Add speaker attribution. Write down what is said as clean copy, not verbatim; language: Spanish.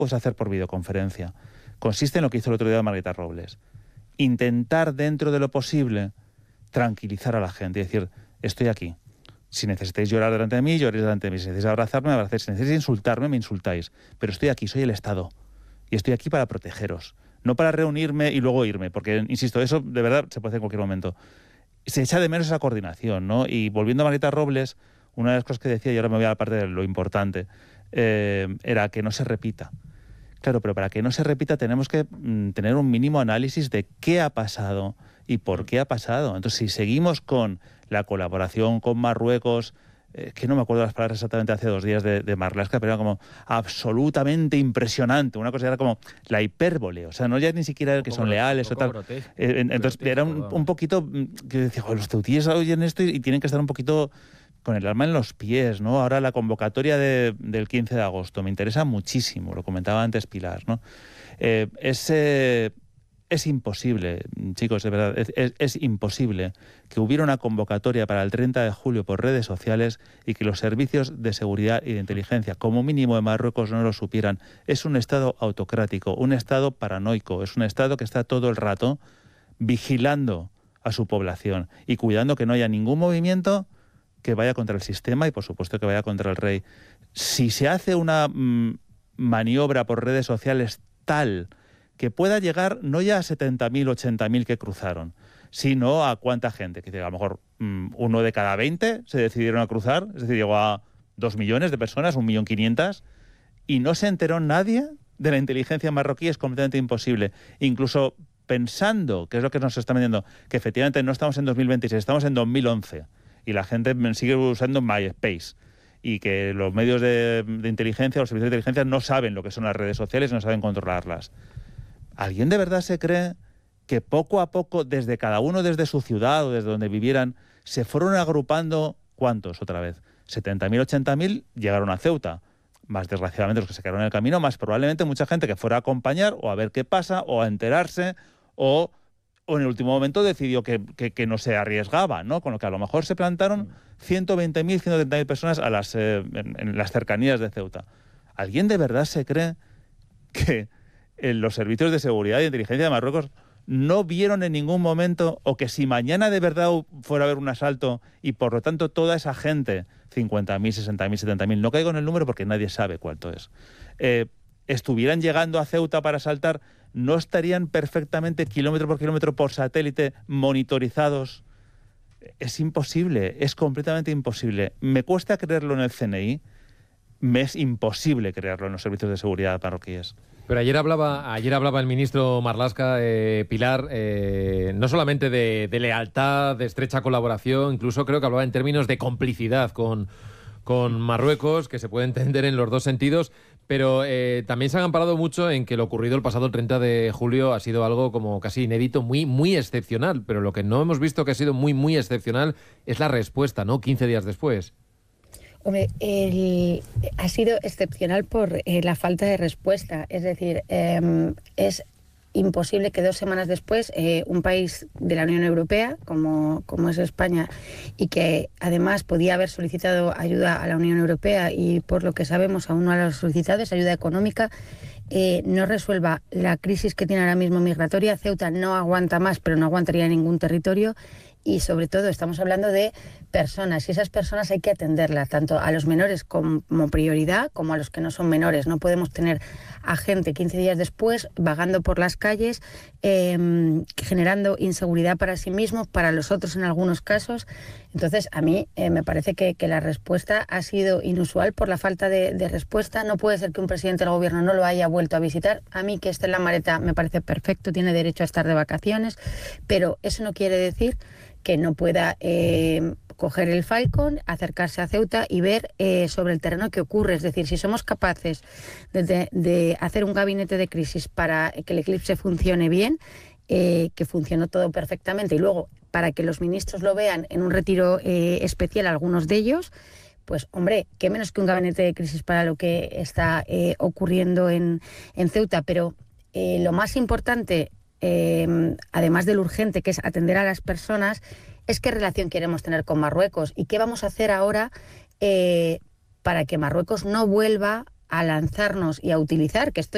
Speaker 1: puedes hacer por videoconferencia. Consiste en lo que hizo el otro día Margarita Robles. Intentar, dentro de lo posible, tranquilizar a la gente y decir, estoy aquí. Si necesitáis llorar delante de mí, lloréis delante de mí. Si necesitáis abrazarme, me abracéis. Si necesitáis insultarme, me insultáis. Pero estoy aquí, soy el Estado. Y estoy aquí para protegeros. No para reunirme y luego irme. Porque, insisto, eso de verdad se puede hacer en cualquier momento. Se echa de menos esa coordinación, ¿no? Y volviendo a Margarita Robles, una de las cosas que decía, y ahora me voy a la parte de lo importante, era que no se repita. Claro, pero para que no se repita tenemos que tener un mínimo análisis de qué ha pasado y por qué ha pasado. Entonces, si seguimos con la colaboración con Marruecos, que no me acuerdo las palabras exactamente hace 2 días de Marlaska, pero era como absolutamente impresionante. Una cosa era como la hipérbole, o sea, no ya ni siquiera que son leales o tal. Entonces, era un poquito que decía, los ceutíes oyen esto y tienen que estar un poquito con el alma en los pies, ¿no? Ahora la convocatoria del 15 de agosto me interesa muchísimo, lo comentaba antes Pilar, ¿no? Es imposible, chicos, de verdad, es imposible que hubiera una convocatoria para el 30 de julio por redes sociales y que los servicios de seguridad y de inteligencia, como mínimo de Marruecos, no lo supieran. Es un Estado autocrático, un Estado paranoico, es un Estado que está todo el rato vigilando a su población y cuidando que no haya ningún movimiento que vaya contra el sistema y, por supuesto, que vaya contra el rey. Si se hace una maniobra por redes sociales tal que pueda llegar no ya a 70.000, 80.000 que cruzaron, sino a cuánta gente, que a lo mejor 1 de cada 20 se decidieron a cruzar, es decir, llegó a 2 millones de personas, 1.500.000, y no se enteró nadie de la inteligencia marroquí, es completamente imposible. Incluso pensando, que es lo que nos está vendiendo, que efectivamente no estamos en 2026, estamos en 2011, y la gente sigue usando MySpace, y que los medios de inteligencia, los servicios de inteligencia no saben lo que son las redes sociales y no saben controlarlas. ¿Alguien de verdad se cree que poco a poco, desde cada uno, desde su ciudad o desde donde vivieran, se fueron agrupando, ¿cuántos otra vez? 70.000, 80.000 llegaron a Ceuta. Más desgraciadamente los que se quedaron en el camino, más probablemente mucha gente que fuera a acompañar o a ver qué pasa o a enterarse o en el último momento decidió que no se arriesgaba, ¿no? Con lo que a lo mejor se plantaron 120.000, 130.000 personas en las cercanías de Ceuta. ¿Alguien de verdad se cree que los servicios de seguridad y de inteligencia de Marruecos no vieron en ningún momento, o que si mañana de verdad fuera a haber un asalto y por lo tanto toda esa gente, 50.000, 60.000, 70.000, no caigo en el número porque nadie sabe cuánto es, estuvieran llegando a Ceuta para asaltar, no estarían perfectamente kilómetro por satélite monitorizados? Es imposible, es completamente imposible. Me cuesta creerlo en el CNI, me es imposible creerlo en los servicios de seguridad marroquíes.
Speaker 2: Pero ayer hablaba el ministro Marlaska, Pilar, no solamente de lealtad, de estrecha colaboración, incluso creo que hablaba en términos de complicidad con Marruecos, que se puede entender en los dos sentidos, pero también se han amparado mucho en que lo ocurrido el pasado 30 de julio ha sido algo como casi inédito, muy, muy excepcional, pero lo que no hemos visto que ha sido muy, muy excepcional es la respuesta, ¿no? 15 días después.
Speaker 3: Hombre, ha sido excepcional por la falta de respuesta. Es decir, es imposible que 2 semanas después un país de la Unión Europea, como es España, y que además podía haber solicitado ayuda a la Unión Europea y por lo que sabemos aún no la ha solicitado, esa ayuda económica, no resuelva la crisis que tiene ahora mismo migratoria. Ceuta no aguanta más, pero no aguantaría ningún territorio. Y sobre todo estamos hablando de personas, y esas personas hay que atenderlas, tanto a los menores como prioridad, como a los que no son menores. No podemos tener a gente 15 días después vagando por las calles, generando inseguridad para sí mismos, para los otros en algunos casos. Entonces, a mí me parece que la respuesta ha sido inusual por la falta de respuesta. No puede ser que un presidente del gobierno no lo haya vuelto a visitar. A mí que esté en la maleta me parece perfecto, tiene derecho a estar de vacaciones, pero eso no quiere decir que no pueda coger el Falcon, acercarse a Ceuta y ver sobre el terreno qué ocurre. Es decir, si somos capaces de hacer un gabinete de crisis para que el Eclipse funcione bien, que funcionó todo perfectamente, y luego para que los ministros lo vean en un retiro especial, algunos de ellos, pues hombre, qué menos que un gabinete de crisis para lo que está ocurriendo en Ceuta. Pero lo más importante, además de lo urgente que es atender a las personas, es qué relación queremos tener con Marruecos y qué vamos a hacer ahora para que Marruecos no vuelva a lanzarnos y a utilizar, que esto